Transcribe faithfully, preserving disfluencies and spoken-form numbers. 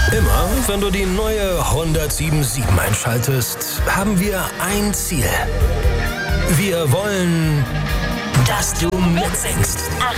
Immer, wenn du die neue Honda sieben sieben einschaltest, haben wir ein Ziel. Wir wollen, dass du mitsingst. Ach